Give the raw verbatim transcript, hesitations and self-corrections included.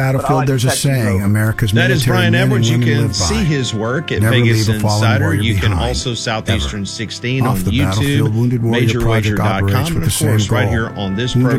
battlefield, like there's a saying, America's That is military Brian men and Edwards. You women can live by. see his work at Never Vegas leave a fallen Insider. warrior You can behind, also Southeastern ever. sixteen Off on the battlefield, YouTube, Wounded Warrior major wager Project dot com, operates and with of the same course right goal. here on this Wounded program.